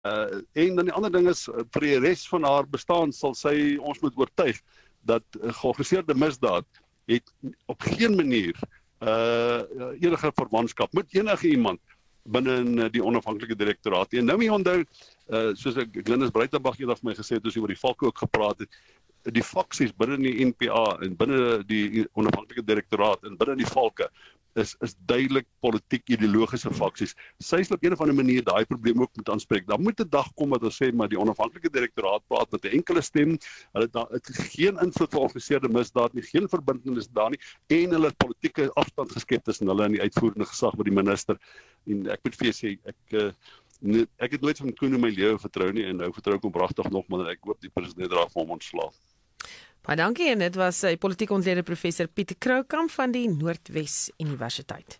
En dan die ander ding is, vir die res van haar bestaan sal sy ons moet oortuig dat georganiseerde misdaad het op geen manier enige verwantskap met enige iemand binne in die onafhanklike direktoraat. En nou moet jy onthou, soos Glynis Breitenbach eendag vir my gesê het, as jy oor die valke ook gepraat het, die faksies binne die NPA en binne die onafhanklike direktoraat en binne die valke is duidelik politiek ideologiese faksies. Sy sal op een of ander manier daai probleem ook moet aanspreek. Dan moet 'n dag kom wat ons sê, maar die onafhanklike direktoraat praat met 'n enkele stem. Hulle het geen invloed vir georganiseerde misdaad nie, geen verbintenis daar nie, en hulle het politieke afstand geskep tussen hulle en die uitvoerende gesag met die minister. En ek moet vir jou sê, ek het nooit van Koen in my lewe vertrou nie, en nou vertrou ek hom pragtig nog, maar ek hoop die president raak vir hom ontslae. Baie dankie, en dit was politieke ontleder professor Pieter Kroukamp van die Noordwes Universiteit.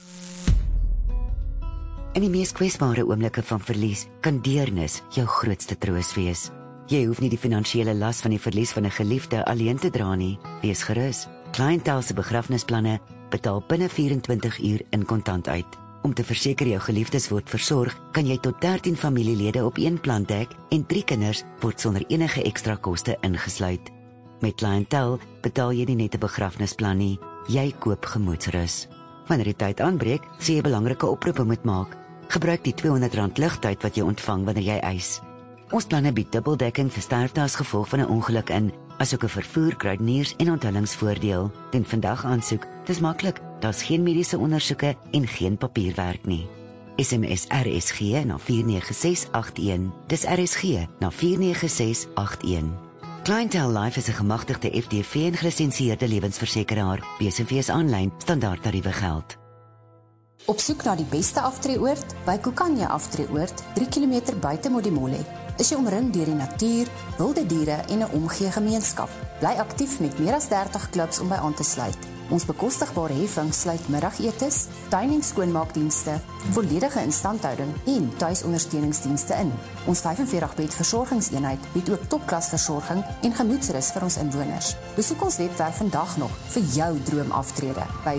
In die mees kwesbare oomblikke van verlies kan deernis jou grootste troos wees. Jy hoef nie die finansiële las van die verlies van 'n geliefde alleen te dra nie. Wees gerus. Clientele se begrafnisplanne betaal binne 24 uur in kontant uit. Om te verseker jou geliefdes word versorg, kan jy tot 13 familielede op een plan dek en 3 kinders word sonder enige ekstra koste ingesluit. Met Clientele betaal jy nie net 'n begrafnisplan nie, jy koop gemoedsrus. Wanneer die tyd aanbreek, sê jy belangrike oproepe moet maak. Gebruik die R200 ligtyd wat jy ontvang wanneer jy eis. Ons planne bied dubbeldekking vir sterfte as gevolg van 'n ongeluk in, asook 'n vervoer, kruideniers en onthullingsvoordeel. Doen vandag aansoek, dis maklik, daar's geen mediese ondersoeke en geen papierwerk nie. SMS RSG na 49681, dis RSG na 49681. Clientele Life is 'n gemagtigde FDV en gelisensieerde lewensversekeraar. BSV aanlyn standaardtariewe geld. Op soek na die beste aftreeoord? By Kukanya Aftreeoord, 3 km buite Modimolle, is jy omring deur die natuur, wilde diere en 'n omgee gemeenskap. Bly aktief met meer as 30 klubs om by aan te sluit. Ons bekostigbare heffing sluit middagetes, tuin- en skoonmaakdienste, volledige instandhouding en tuisondersteuningsdienste in. Ons 45-bed versorgingseenheid bied ook topklas versorging en gemoedsrus vir ons inwoners. Besoek ons webwerf vandag nog vir jou droomaftrede by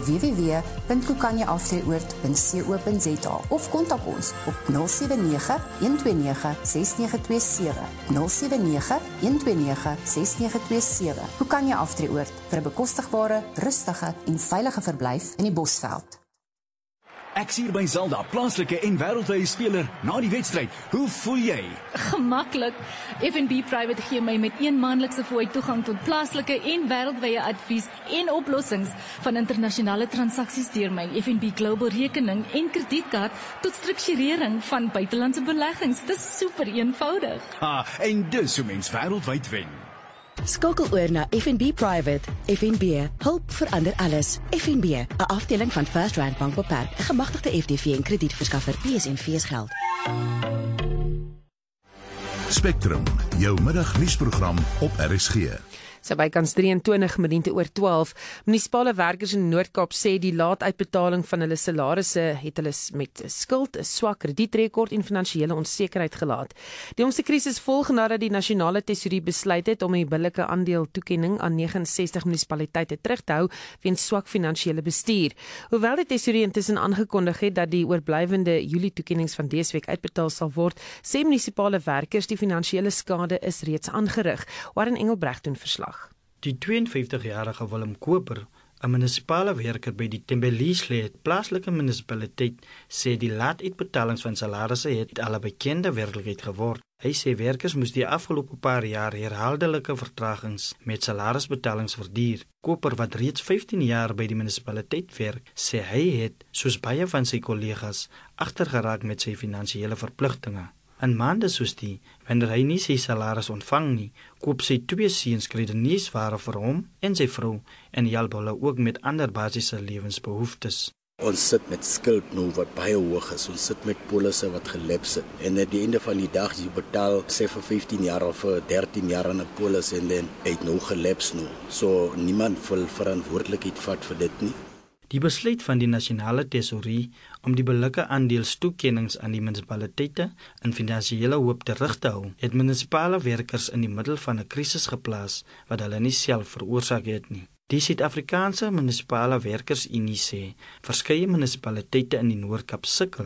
www.kukanyaafstreeoord.co.za of kontak ons op 079 129 6927 079 129 6927. Kukanya Aftreeoord vir 'n bekostigbare, rustige en veilige verblyf in die Bosveld. Ek sien by Zelda, plaaslike en wêreldwye speler na die wedstryd. Hoe voel jy? Gemaklik. FNB Private gee my met een maandelikse fooi toegang tot plaaslike en wêreldwye advies en oplossings van internasionale transaksies deur my FNB Global rekening en kredietkaart tot strukturering van buitelandse beleggings. Dis super eenvoudig. En dis hoe mens wêreldwyd wen. Skakel oor na FNB Private. FNB, hulp verander alles. FNB, 'n afdeling van First Rand Bank Beperk, 'n gemagtigde FDV en kredietverskaffer. PSNV geld. Spectrum, jou middagnuusprogram op RSG. So bykans 23 minute oor 12. Munisipale werkers in Noord-Kaap sê die laat uitbetaling van hulle salarisse het hulle met skuld, 'n swak kredietrekord en finansiële onsekerheid gelaat. Die jongste krisis volg nadat die nasionale tesourie besluit het om die billike aandeel toekenning aan 69 munisipaliteite terug te hou weens swak finansiële bestuur. Hoewel die tesourie intussen aangekondig het dat die oorblywende Julie toekennings van dese week uitbetaal sal word, sê munisipale werkers die finansiële skade is reeds aangerig. Warren Engelbrecht doen verslag. Die 52-jarige Willem Koper, 'n munisipale werker by die Tembeliesle plaaslike munisipaliteit, sê die laat uitbetalings van salarisse het al 'n bekende werklikheid geword. Hy sê werkers moes die afgelope paar jaar herhaaldelike vertragings met salarisbetalings verduur. Koper, wat reeds 15 jaar by die munisipaliteit werk, sê hy het, soos baie van sy kollegas, agtergeraak met sy finansiële verpligtinge. In maande soos die, wanneer hy nie sy salaris ontvang nie, koop sy 2 seuns kruideniersware vir hom en sy vrou en help hulle ook met ander basiese lewensbehoeftes. Ons sit met skuld nou wat baie hoog is. Ons sit met polisse wat gelaps het. En aan die einde van die dag, jy betaal sê vir 15 jaar of vir 13 jaar aan 'n polis en dan het nou gelaps nou. So niemand wil verantwoordelikheid vat vir dit nie. Die besluit van die nasionale tesourie om die billike aandeelstoekennings aan die munisipaliteite in finansiële hoop terug te hou, het munisipale werkers in die middel van 'n krisis geplaas wat hulle nie self veroorsaak het nie. Die Suid-Afrikaanse Munisipale Werkersunie sê verskeie munisipaliteite in die Noord-Kaap sukkel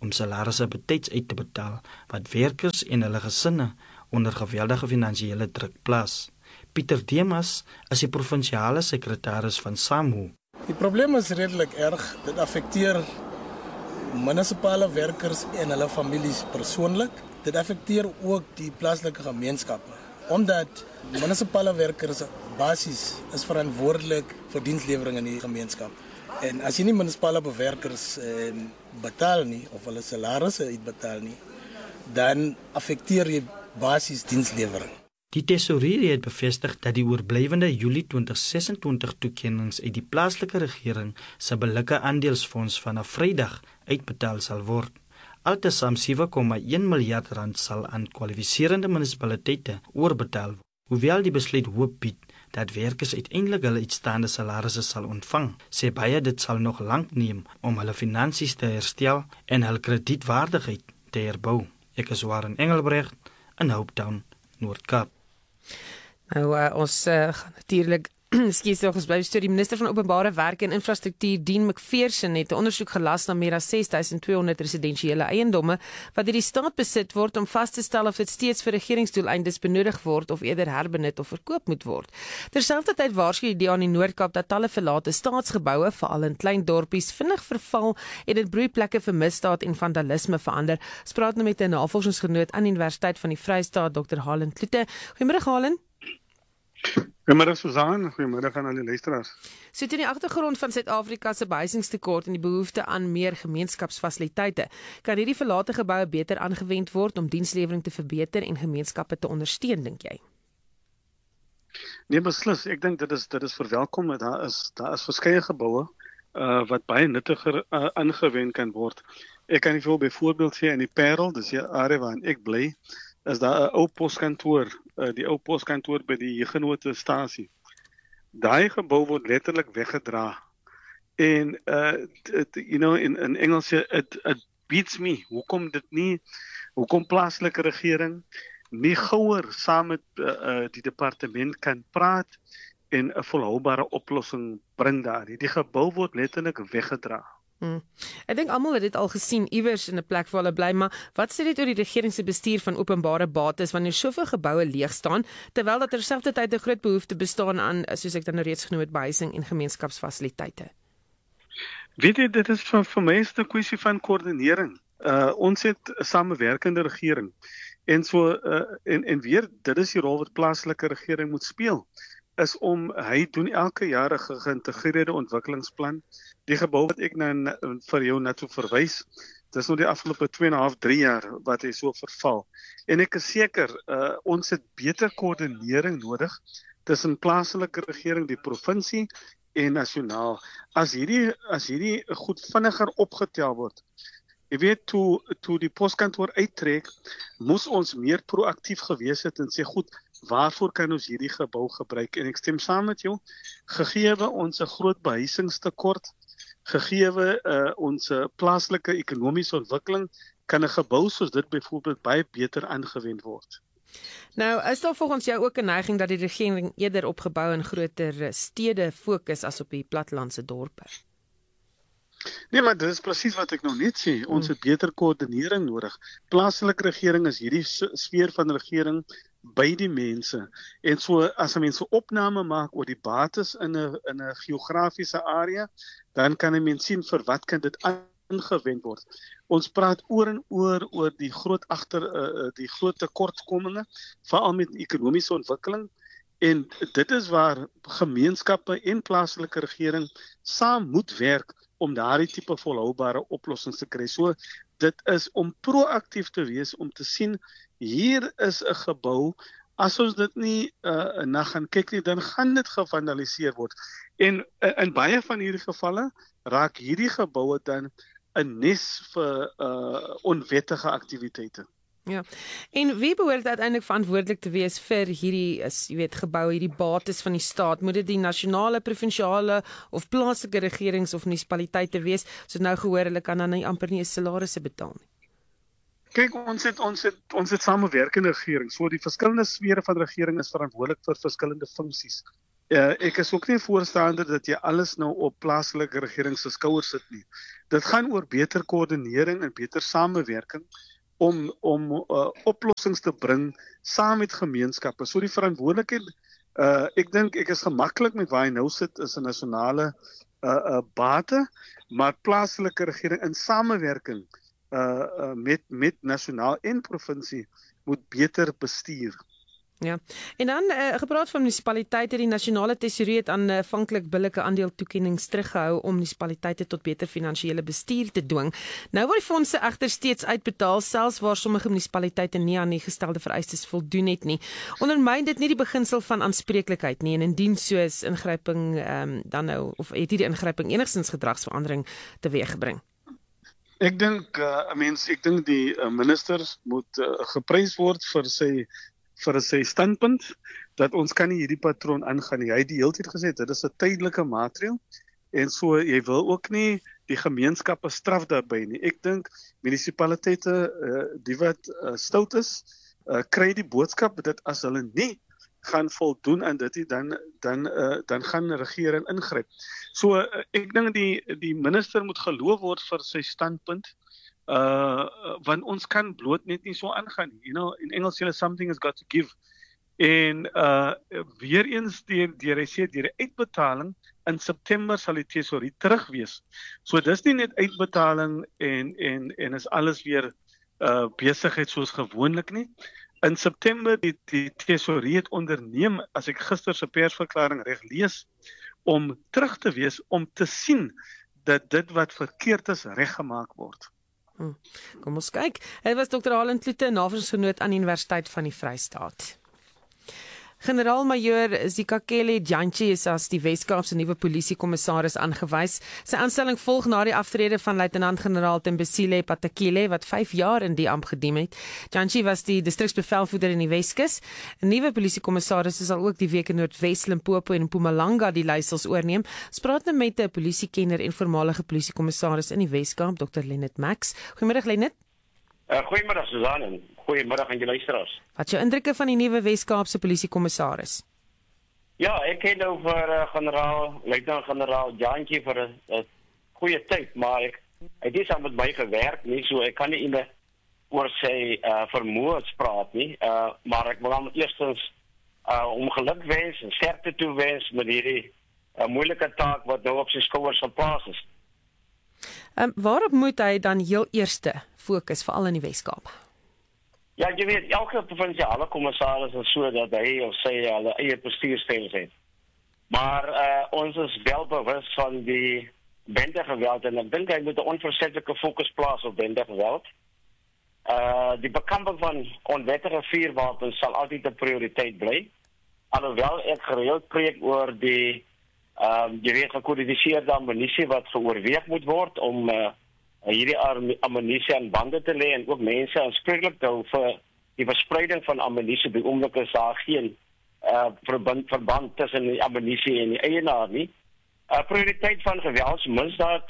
om salarisse betyds uit te betaal, wat werkers en hulle gesinne onder geweldige finansiële druk plaas. Pieter Demas is die provinsiale sekretaris van SAMHO. Die probleem is redelik erg. Dit affekteer munisipale werkers en hulle families persoonlik. Dit affekteer ook die plaaslike gemeenskappe, omdat munisipale werkers basies is verantwoordelik vir dienslewering in die gemeenskap. En as jy nie munisipale werkers betaal nie, of hulle salarisse uitbetaal nie, dan affekteer jy basies dienslewering. Die tesourier het bevestig dat die oorblywende Julie 2026 toekennings uit die plaaslike regering se billike aandelsfonds vanaf Vrydag uitbetaal sal word. Altesaam 7,1 miljard rand sal aan kwalifiserende munisipaliteite oorbetaal word, hoewel die besluit hoop bied dat werkers uiteindelik hulle uitstaande salarisse sal ontvang, sê baie dit sal nog lank neem om hulle finansies te herstel en hul kredietwaardigheid te herbou. Ek is Warren Engelbrecht in Hopetown, Noord-Kaap. Nou, ons gaan natuurlik ons bly storie. Die minister van Openbare Werke en Infrastruktuur, Dean McPherson, het 'n ondersoek gelas na meer as 6200 residensiële eiendomme wat deur die staat besit word om vas te stel of dit steeds vir regeringsdoeleindes benodig word of eerder herbenut of verkoop moet word. Terselfdertyd waarsku die DA in die Noord-Kaap dat talle verlate staatsgeboue, veral in klein dorpies, vinnig verval en dit broeiplekke vir misdaad en vandalisme verander. Ons praat nou met 'n navorsingsgenoot aan die Universiteit van die Vrystaat, Dr. Halen Kloete. Goeiemôre Halen. Goeiemôre Susan, goeiemôre aan al die luisteraars. So teen die agtergrond van Suid-Afrika se behuisingstekort en die behoefte aan meer gemeenskapsfasiliteite, kan hierdie verlate geboue beter aangewend word om dienslewering te verbeter en gemeenskappe te ondersteun, dink jy? Nee, beslis. Ek dink dit is verwelkom. Daar is verskeie geboue wat baie nuttiger aangewend kan word. Ek kan byvoorbeeld sê in die Parel, dis die area waarin ek bly, is daar 'n ou poskantoor, die ou poskantoor by die Huguenotstasie. Daai gebou word letterlik weggedra. En in Engels it beats me. Hoekom plaaslike regering nie gouer saam met die departement kan praat en 'n volhoubare oplossing bring daar. Die gebou word letterlik weggedra. Ek dink almal het dit al gesien iewers in 'n plek waar hulle bly, maar wat sê dit oor die regering se bestuur van openbare bates wanneer soveel geboue leeg staan, terwyl dat terselfdertyd 'n groot behoefte bestaan aan, soos ek dan nou reeds genoem het, behuising en gemeenskapsfasiliteite? Weet jy, dit is vir my 'n kwessie van koördinering. Ons het 'n samewerkende regering. En so en weer, dit is die rol wat plaaslike regering moet speel, is om, hy doen elke jaar 'n geïntegreerde ontwikkelingsplan. Die gebou wat ek vir jou net so verwys, dis nou die afgelope 2,5-3 jaar wat hy so verval. En ek is seker, ons het beter koördinering nodig tussen plaaslike regering, die provinsie en nasionaal. As hierdie goed vinniger opgetel word. Jy weet, toe die poskantoor uittrek, moes ons meer proaktief gewees het en sê, goed, waarvoor kan ons hierdie gebou gebruik? En ek stem saam met jou, gegeewe ons 'n groot behuisingstekort, gegeewe ons plaaslike ekonomiese ontwikkeling, kan 'n gebou soos dit byvoorbeeld baie beter aangewend word. Nou, is daar volgens jou ook 'n neiging dat die regering eerder op geboue in groter stede fokus as op die plattelandse dorpe? Nee, maar dit is presies wat ek nou net sê. Ons het beter koördinering nodig. Plaaslike regering is hierdie sfeer van regering by die mense. En so as mense opname maak oor die bates in 'n geografiese area, dan kan 'n mens sien vir wat kan dit aangewend word. Ons praat oor en oor die groot tekortkominge, veral met ekonomiese ontwikkeling. En dit is waar gemeenskappe en plaaslike regering saam moet werk om daardie tipe volhoubare oplossings te kry. So dit is om proaktief te wees, om te sien, hier is 'n gebou, as ons dit nie na gaan kyk nie, dan gaan dit gevandaliseer word. En in baie van hierdie gevalle raak hierdie geboue dan 'n nes vir onwettige aktiwiteite. Ja. En wie behoort uiteindelik verantwoordelik te wees vir hierdie geboue, hierdie bates van die staat? Moet dit die nasionale, provinsiale of plaaslike regerings of munisipaliteite wees? Soos nou gehoor, hulle kan dan nie amper nie 'n salarisse betaal nie. Kyk, ons het samewerkende regering. So die verskillende sfere van regering is verantwoordelik vir verskillende funksies. Ek is ook nie voorstander dat jy alles nou op plaaslike regering se skouers sit nie. Dit gaan oor beter koördinering en beter samewerking om oplossings te bring saam met gemeenskappe. So die verantwoordelikheid, ek dink ek is gemaklik met waar hy nou sit is 'n nasionale bate, maar plaaslike regering in samewerking met nasionaal en provinsie moet beter bestuur. Ja. En dan gepraat van munisipaliteite, die nasionale tesourier het aanvanklik billike aandeeltoekennings teruggehou om munisipaliteite tot beter finansiële bestuur te dwing. Nou word die fondse egter steeds uitbetaal, selfs waar sommige munisipaliteite nie aan die gestelde vereistes voldoen het nie. Ondermyn dit nie die beginsel van aanspreeklikheid nie, en indien soos ingryping dan nou, of het hierdie ingryping enigstens gedragsverandering teweeggebring? Ek dink die minister moet geprys word vir sy standpunt, dat ons kan nie hierdie patroon aangaan nie. Hy het die hele tyd gesê, dit is 'n tydelike maatreël, en so, jy wil ook nie die gemeenskappe straf daarby nie. Ek dink, munisipaliteite, die wat stout is, kry die boodskap, dat as hulle nie gaan voldoen aan dit, dan gaan die regering ingryp. So, ek dink die minister moet geloof word vir sy standpunt, want ons kan bloot net nie so aangaan. In Engels sê something has got to give. En weer eens hy sê die uitbetaling in September sal die tesourier terug wees. So dis nie net uitbetaling en is alles weer besigheid soos gewoonlik nie. In September die tesourier het onderneem, as ek gister se persverklaring reg lees, om terug te wees, om te sien dat dit wat verkeerd is reggemaak word. Kom ons kyk. Hy was Dr. Halen Kloete, navorsingsgenoot aan die Universiteit van die Vrystaat. Generaal-majoor Zikakele Jantjie is as die Wes-Kaapse nuwe polisiekommissaris aangewys. Sy aanstelling volg na die aftrede van luitenant-generaal Tembisile Patakile wat 5 jaar in die ampt gedien het. Jantjie was die distriksbevelvoerder in die Weskus. 'n Nuwe polisiekommissaris sal ook die week in Noordwes, Limpopo en Mpumalanga die leiersels oorneem. Ons praat nou met 'n polisiekenner en voormalige polisiekommissaris in die Wes-Kaap, Dr. Lennard Max. Goeiemôre Lennard. Goeiemiddag Susan, goeiemiddag aan die luisteraars. Wat is jou indrukke van die nuwe Wes-Kaapse polisiekommissaris? Ja, ek ken nou vir luitenant-generaal Jantjie vir 'n goeie tyd, maar hy het nie saam met my gewerk nie, so ek kan nie meer oor sy vermoëns praat nie, maar ek wil hom eerstens om geluk wens en sterkte toewens met hierdie moeilike taak wat nou op sy skouers geplaas is. Waarop moet hy dan heel eerste fokus, veral in die Wes-Kaap? Ja, jy weet, elke provinsiale kommissaris is so dat hy of sy hulle eie bestuurstyl het. Maar ons is wel bewus van die bendegeweld en ek dink hy moet 'n onverzettelijke fokus plaas op bendegeweld. Die bekamping van onwettige vuurwapens sal altyd 'n prioriteit bly. Alhoewel ek gereeld preek oor die jy weet gekodifiseerde ammunisie wat geoorweeg moet word om hierdie ammunisie aan bande te lê en ook mense aanspreeklik te hou vir die verspreiding van ammunisie. By oomblik is daar geen verband tussen die ammunisie en die eienaar nie. Prioriteit van geweldsmisdaad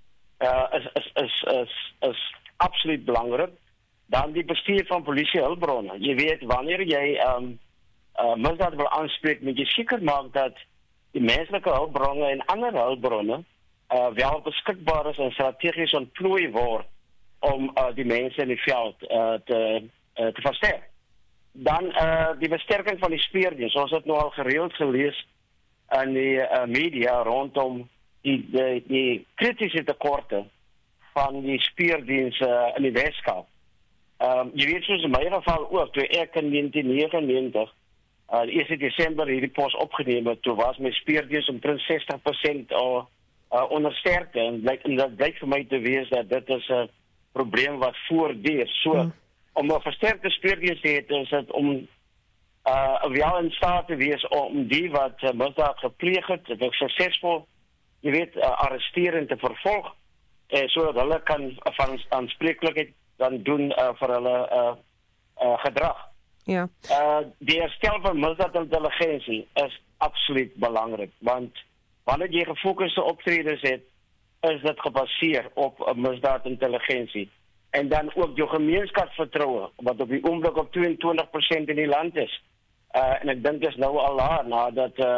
is absoluut belangrik. Dan die bestuur van polisie-hulpbronne. Jy weet, wanneer jy misdaad wil aanspreek, moet jy seker maak dat die menslike hulpbronne en ander hulpbronne wel beskikbaar is en strategies ontplooi word om die mense in die veld te versterk. Dan die versterking van die speurdiens. Ons het nou al gereeld gelees in die media rondom die kritiese tekorte van die speurdiens in die Weskaap. Jy weet soos in my geval ook, toe ek in 1999 die 1 Desember hierdie pos opgeneem het, toe was my speurdiens omtrent 60% ondersterkte en dat blyk vir my te wees dat dit is 'n probleem wat voortduur. So, om 'n versterkte speurdiens te hê, is dit om wel in staat te wees om die wat misdaad gepleeg het, suksesvol, jy weet, arresteer en te vervolg, sodat hulle kan van aanspreeklikheid dan doen vir hulle gedrag. Ja. Die herstel van misdaadintelligensie is absoluut belangrik, want wanneer jy gefokuste optredes het, is dit gebaseer op misdaadintelligensie. En dan ook jou gemeenskapsvertroue, wat op die oomblik op 22% in die land is. En ek dink dis nou al laag, nadat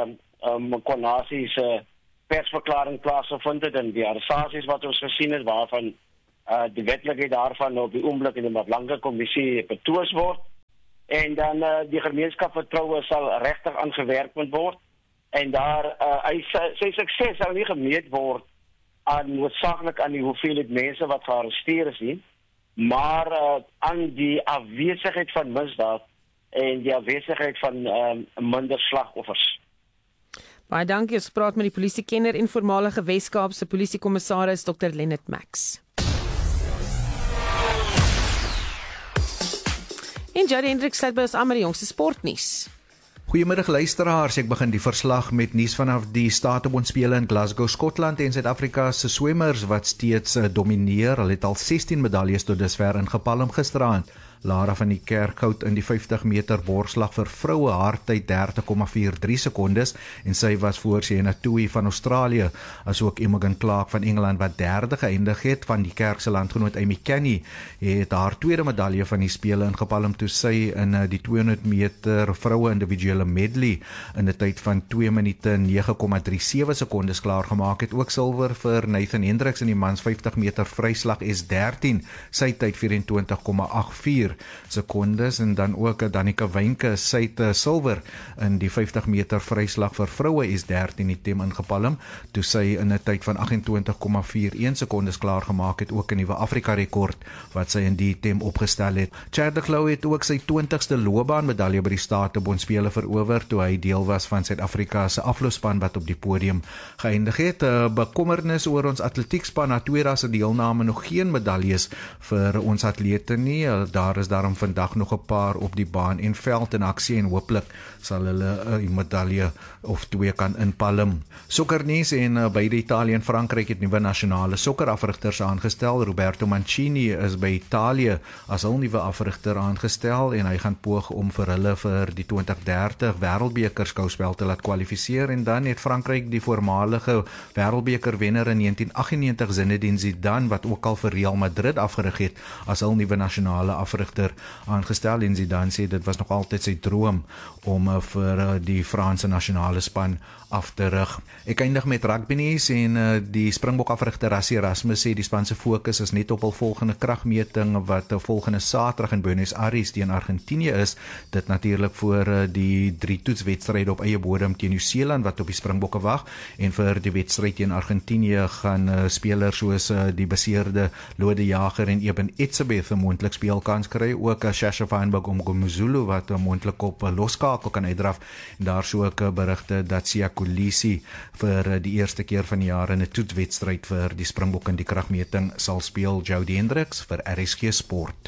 Konasies persverklaring plaasgevind het en die arrestasies wat ons gesien het waarvan die wetlikheid daarvan op die oomblik in die Mablanka kommissie betoos word en dan die gemeenskapsvertroue sal regtig aangewerk moet word en daar sy sukses sal nie gemeet word noodsaaklik aan die hoeveelheid mense wat gearresteer is nie, maar aan die afwesigheid van misdaad en die afwesigheid van minder slagoffers. Baie dankie, ons praat met die polisiekenner en voormalige Wes-Kaapse polisiekommissaris Dr. Leonard Max. En Jody Hendrik sluit by ons aan met die jongste sportnuus. Goeiemiddag luisteraars, ek begin die verslag met nuus vanaf die Statebondspele in Glasgow, Skotland en Suid-Afrika se swemmers wat steeds domineer. Hulle het al 16 medaljes tot dusver ingepalm gisteraand. Lara van die Kerk goud in die 50 meter borsslag vir vroue hardtyd 30,43 sekondes en sy was voor Sienna Tui van Australië, asook Imogen Clark van Engeland wat derde geëindig het. Van die Kerk se landgenoot Amy Kenny het haar tweede medalje van die spele ingepalm toe sy in die 200 meter vroue individuele medley in 'n tyd van 2 minute 9,37 sekondes klaar gemaak het. Ook silwer vir Nathan Hendricks in die mans 50 meter vryslag S13, sy tyd 24,84 sekondes en dan ook Danica Wynke, sy het silwer in die 50 meter vryslag vir vroue S13 die tem ingepalm, toe sy in 'n tyd van 28,41 sekondes klaar gemaak het, ook 'n nuwe Afrika rekord wat sy in die tem opgestel het. Chad de Clouw het ook sy 20ste loopbaanmedalje by die Statebondspele verower toe hy deel was van Suid-Afrika se afloopspan wat op die podium geëindig het. Bekommernis oor ons atletiekspan, na 2 dae se deelname nog geen medaljes vir ons atlete nie. Daar is daarom vandag nog 'n paar op die baan en veld in aksie en hooplik sal hulle 'n medalje of 2 kan inpalm. Sokkernuus en beide Italië en Frankryk het nuwe nasionale sokkerafrigters aangestel. Roberto Mancini is by Italië as hul nuwe afrigter aangestel en hy gaan poog om vir hulle vir die 2030 Wêreldbeker skouspel te laat kwalifiseer. En dan het Frankryk die voormalige Wêreldbeker wenner in 1998 Zinedine Zidane, wat ook al vir Real Madrid afgerig het, as hul nuwe nasionale afrigter aangestel. En Zidane sê dit was nog altyd sy droom om vir die Franse nasionale span af te rig. Ek eindig met rugby nuus en die Springbok afrigter Rassie Erasmus sê die span se fokus is net op hul volgende kragmeting wat volgende Saterdag in Buenos Aires teen Argentinië is. Dit natuurlik voor die 3 toetswedstryde op eie bodem teen Nieu-Seeland wat op die Springbokke wag, en vir die wedstryd teen Argentinië gaan spelers soos die beseerde Lode Jager en Eben Etzebeth moontlik speelkans kry, ook Shasha Feinberg Mngomezulu wat moontlik op loskakel kan uitdraf. En daar sou ook berigte dat Siya Kolisi vir die eerste keer van die jaar in 'n toetswedstryd vir die Springbokke in die kragmeting sal speel. Jody Hendricks vir RSG Sport.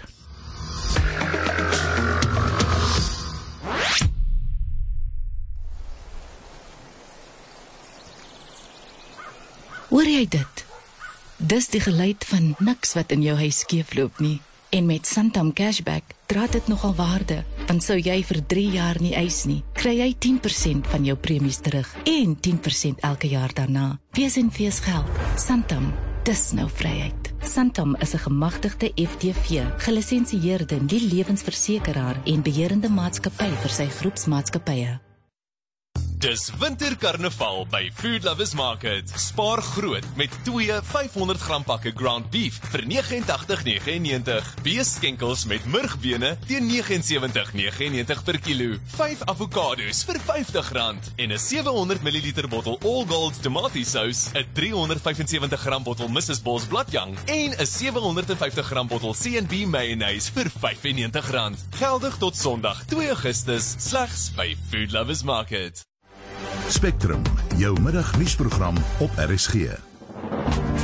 Hoor jy dit? Dis die geluid van niks wat in jou huis skeefloop nie. En met Santam Cashback dra dit nogal waarde, want sou jy vir 3 jaar nie eis nie, kry jy 10% van jou premies terug en 10% elke jaar daarna. Wees en wees geld. Santam, dis nou vryheid. Santam is 'n gemagtigde FTV, gelisensieerde nie-lewensversekeraar en beheerende maatskappy vir sy groepsmaatskappye. Dis winterkarnaval by Food Lovers Market. Spaar groot met 2 500 gram pakke ground beef vir R89,99. Beeskenkels met murgbene teen R79,99 per kilo. 5 avokado's vir R50 en 'n 700 ml bottel All Gold tomatiesous, 'n 375 gram bottel Mrs. Bos bladjang en 'n 750 gram bottel C&B mayonnaise vir R95. Geldig tot Sondag 2 Augustus slegs by Food Lovers Market. Spectrum, jou middagnuusprogram op RSG.